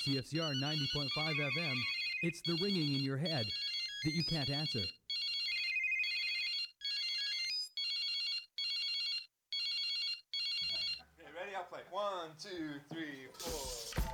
CFCR 90.5 FM, it's the ringing in your head that you can't answer. Okay, ready? I'll play. 1, 2, 3, 4.